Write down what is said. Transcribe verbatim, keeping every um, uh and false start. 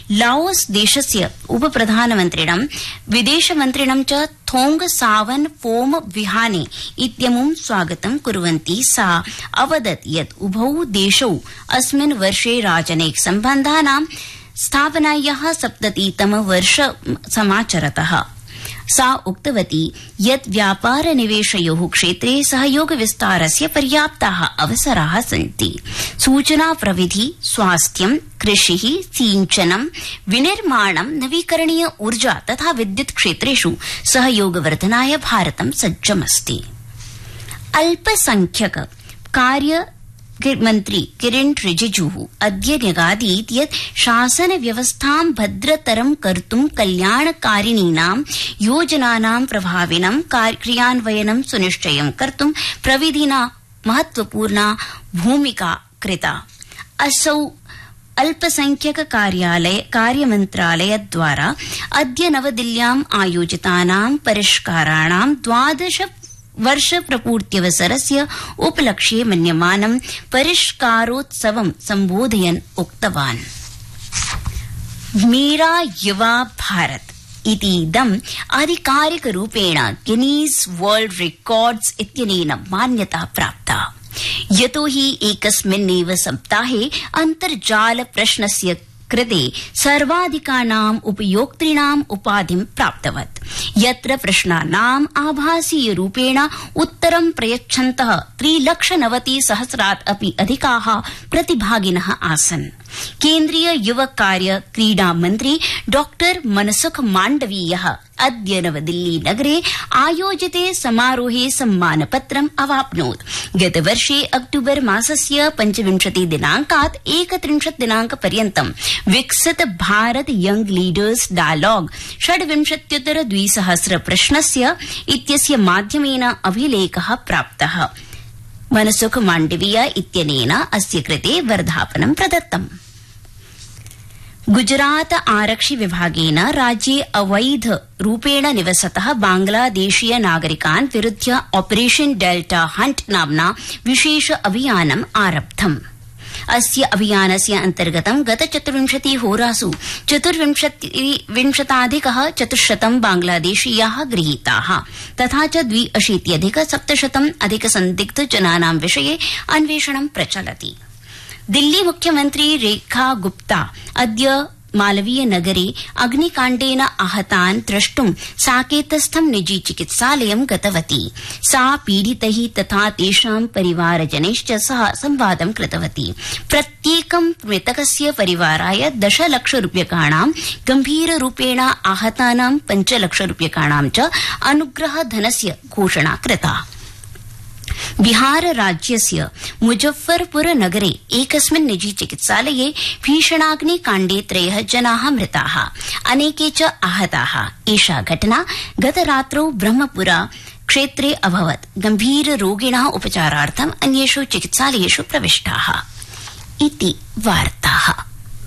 Laos देशस्य उपप्रधानमन्त्रिणं विदेशमन्त्रिणं च थोंग सावन foam विहाने इत्यमुं स्वागतं कुर्वन्ती सा अवदत् यत् उभौ देशौ अस्मिन् वर्षे राजनैतिक सम्बन्धानां स्थापनायाः सप्ततितम वर्ष समाचरतः। सा उक्तवती यत् व्यापार निवेशयोः क्षेत्रे सहयोग विस्तारस्य पर्याप्ताः अवसराः सन्ति। सूचना प्रविधि, स्वास्थ्यं, कृषिः, सिंचनं, विनिर्माणं, नवीकरणीय ऊर्जा तथा विद्युत् क्षेत्रेषु सहयोगवर्धनाय भारतं सज्जमस्ति। अल्पसंख्यक कार्य मन्त्री किरेन रिजिजुः अद्य न्यगादीत् यत् शासन व्यवस्थां भद्रतरं कर्तुं कल्याणकारिणीनां योजनानां प्रभाविनं क्रियान्वयनं सुनिश्चयं कर्तुं प्रविधिना महत्वपूर्णा भूमिका कृता। असौ अल्पसंख्यक कार्यालय कार्यमन्त्रालयद्वारा अद्य नवदिल्ल्याम् आयोजितानां परिष्काराणां द्वादश वर्ष प्रपूर्त्यवसरस्य उपलक्ष्ये मन्यमानं परिष्कारोत्सवं सम्बोधयन् उक्तवान्। मेरा युवा भारत इतीदम् आधिकारिकरूपेण गिनीज वर्ल्ड रिकॉर्ड्स इत्यनेन मान्यता प्राप्ता, यतो हि एकस्मिन्नेव सप्ताहे अन्तर्जाल प्रश्नस्य कृते सर्वाधिकानाम् उपयोक्तॄणाम् उपाधिं प्राप्तवत्, यत्र प्रश्नानाम् आभासीय रूपेण उत्तरं प्रयच्छन्तः त्रिलक्षनवति सहस्रात् अपि अधिकाः प्रतिभागिनः आसन्। केन्द्रीय युव कार्य क्रीडा मन्त्री डॉक्टर मनसुख माण्डवीयः अद्य नवदिल्ली नगरे आयोजिते समारोहे सम्मानपत्रम् अवाप्नोत्। गतवर्षे अक्टूबर मासस्य पञ्चविंशति दिनांकात् एकत्रिंशत् दिनांक पर्यन्तं विकसित भारत यंग लीडर्स डायलॉग षड्विंशत्युत्तर द्विसहस्र प्रश्नस्य इत्यस्य माध्यमेन अभिलेखः प्राप्तः। मनसुख माण्डवीय इत्यनेन अस्य कृते वर्धापनं प्रदत्तम्। गुजरात आरक्षि विभागेन राज्ये अवैध रूपेण निवसतः बांग्लादेशीय नागरिकान् विरुध्य ऑपरेशन डेल्टा हंट नाम्ना विशेष अभियानम् आरब्धम्। अस्य अभियानस्य अन्तर्गतं गत चतुर्विंशति होरासु चतुर्विंशताधिकः चतुश्शतं बांग्लादेशीयाः गृहीताः तथा च द्व्यशीत्यधिक सप्तशतम् अधिक संदिग्ध जनानां विषये अन्वेषणं प्रचलति। दिल्ली मुख्यमन्त्री रेखा गुप्ता अद्य मालवीय नगरे अग्निकाण्डेन आहतान् द्रष्टुं साकेतस्थं निजी चिकित्सालयं गतवती। सा पीडितैः तथा तेषां परिवारजनैश्च सह संवादं कृतवती। प्रत्येकं मृतकस्य परिवाराय दशलक्षरूप्यकाणां, गम्भीररूपेण आहतानां पञ्चलक्षरूप्यकाणां च अनुग्रहधनस्य घोषणा कृता। बिहार राज्यस्य मुजफ्फरपुर नगरे एकस्मिन् निजी चिकित्सालये भीषणाग्निकाण्डे त्रयः जनाः मृताः, अनेके च आहताः। एषा घटना गतरात्रौ ब्रह्मपुरा क्षेत्रे अभवत्। गम्भीररोगिणः उपचारार्थम् अन्येषु चिकित्सालयेषु प्रविष्टाः। इति वार्ताः।